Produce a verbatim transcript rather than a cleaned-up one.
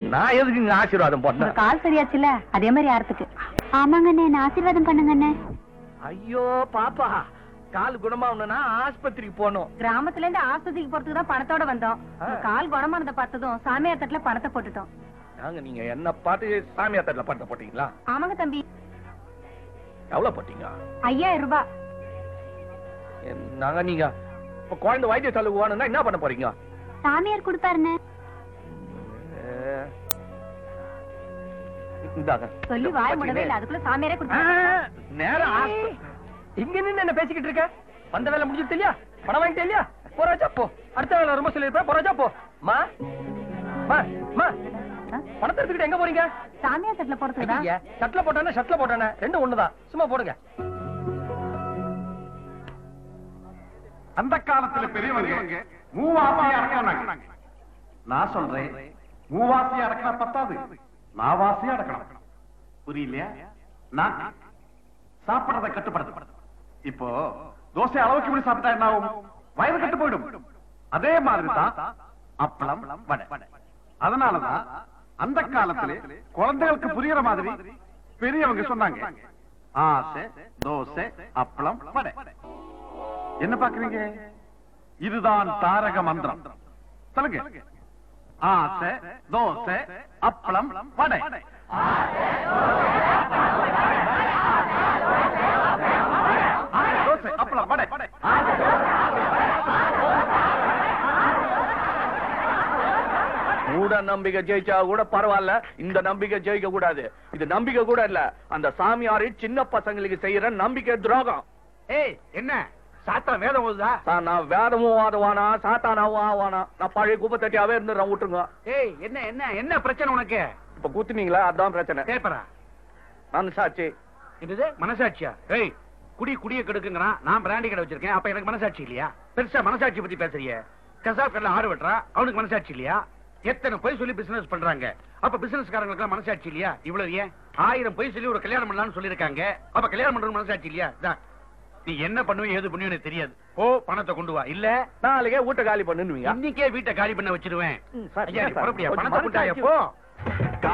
நான் எதுக்கு இங்க ஆசீர்வாதம் பண்ணேன்? கால் சரியாச்சுல அதே மாதிரி யாரத்துக்கு? ஆமாங்க அண்ணே, ஆசீர்வாதம் பண்ணுங்க அண்ணே. ஐயோ பாப்பா, கால் குணமாகணும்னா ஆஸ்பத்திரிக்கு போகணும். கிராமத்துல இருந்து ஆஸ்பத்திரிக்கு போறதுக்கு தான் பணத்தோட வந்தோம். கால் குணமானதை பார்த்ததும் சாமியார் தட்டுல பணத்தை போட்டுட்டோம். நாங்க நீங்க என்ன பார்த்து சாமியார் தட்டுல பணத்தை போட்டீங்களா? ஆமாங்க தம்பி. எவ்வளவு போட்டீங்க? ஐயாயிரம் ரூபாய். நாங்க நீங்க இப்ப குழந்தை வைத்திய செலவு வேணும்னா என்ன பண்ண போறீங்க? சாமியார் கொடுப்பாருன்னு சொல்லி வாய் முடவே இல்ல, அதுக்குள்ள சாமியாரே கொடுத்தாரு. நேரம் இங்க நின்னு என்ன பேசிக்கிட்டு இருக்க? வந்த வேலை முடிஞ்சிட்டு இல்லையா? பணம் வாங்கிட்டு இல்லையா? போறாச்சா போ. அடுத்த வேலை ரொம்ப சொல்லிருப்ப. போறாச்சா போ. மா மா மா பணத்தை எடுத்துக்கிட்டு எங்க போறீங்க? சாமியார் தட்டுல போறதுக்கு. தட்டுல போட்டானே ஷட்ல போட்டானே ரெண்டும் ஒண்ணுதான். சும்மா போடுங்க. அந்த காலத்துல பெரியவங்க மூவாசியா அடக்கினாங்க. நான் சொல்றேன், மூவாசியா அடக்கினா பத்தாது, நாவாசியா அடக்கணும். புரியலையா? நான் சாப்பிடறதை கட்டுப்படுத்த. இப்போ தோசை அளவுக்கு இப்படி சாப்பிட்டா என்ன ஆகும்? வயது கட்டு போயிடும். அதே மாதிரிதான் அப்பளம், வடை. அதனாலதான் அந்த காலத்துல குழந்தைகளுக்கு புரியுற மாதிரி பெரியவங்க சொன்னாங்க, ஆசை தோசை அப்பளம் வடை. என்ன பாக்குறீங்க? இதுதான் தாரக மந்திரம். சொல்லுங்க. ஆசை தோசை அப்பளம் வடை. தோசை அப்பளம் வடை. மூட நம்பிக்கை ஜெயிச்சா கூட பரவாயில்ல, இந்த நம்பிக்கை ஜெயிக்க கூடாது. இது நம்பிக்கை கூட இல்ல, அந்த சாமியாரி சின்ன பசங்களுக்கு செய்யற நம்பிக்கை துரோகம். ஏய், என்ன சாத்தா வேதம் ஓதுதா? நான் வேதமும் வாதவானா சாத்தானாவும் ஆவானா? நான் பழைய குப்பை தட்டியாவே இருந்துடுறேன், விட்டுருங்க. ஏய், என்ன என்ன என்ன பிரச்சனை உனக்கு? இப்ப குத்துனீங்களா, அதான் பிரச்சனை. பேப்பரா மனசாட்சி. இது மனசாட்சியா? ஏய், குடி குடிய கெடுக்குங்கிறான். நான் பிராண்டி கடை வச்சிருக்கேன், அப்ப எனக்கு மனசாட்சி இல்லையா? பெருசா மனசாட்சி பத்தி பேசுறிய? கசாப் கடல ஆறு வெட்டுறா, அவனுக்கு மனசாட்சி இல்லையா? எத்தனை பொய் சொல்லி பிசினஸ் பண்றாங்க, அப்ப பிசினஸ்காரங்களுக்கு மனசாட்சி இல்லையா? இவ்வளவு ஏன் ஆயிரம் பொய் சொல்லி ஒரு கல்யாணம் பண்ணலாம்னு சொல்லிருக்காங்க, அப்ப கல்யாணம் பண்றது மனசாட்சி இல்லையா? நீ என்ன பண்ணுவ ஏது பண்ணுவ எனக்கு தெரியாது. ஓ, பணத்தை கொண்டு வா, இல்ல நாளைக்கே வீட்டை காலி பண்ணுவீங்க. இன்னைக்கே வீட்டை காலி பண்ண வச்சிருவேன். ஐயா, பணத்தை கொண்டாயா போ.